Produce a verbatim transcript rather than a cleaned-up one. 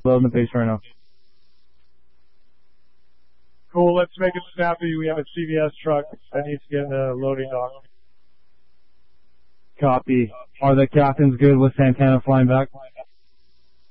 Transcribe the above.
Loading the base right now. Cool, let's make it snappy. We have a C V S truck that needs to get in the loading dock. Copy. Are the captains good with Santana flying back?